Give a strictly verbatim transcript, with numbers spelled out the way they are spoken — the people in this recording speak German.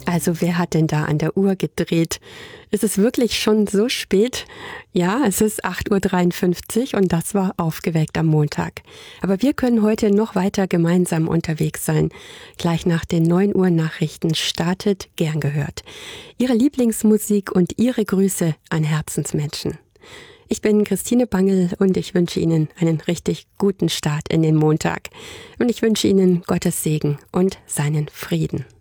Also wer hat denn da an der Uhr gedreht? Ist es wirklich schon so spät? Ja, es ist acht Uhr dreiundfünfzig und das war Aufgeweckt am Montag. Aber wir können heute noch weiter gemeinsam unterwegs sein. Gleich nach den neun Uhr Nachrichten startet Gern gehört. Ihre Lieblingsmusik und Ihre Grüße an Herzensmenschen. Ich bin Christine Bangel und ich wünsche Ihnen einen richtig guten Start in den Montag. Und ich wünsche Ihnen Gottes Segen und seinen Frieden.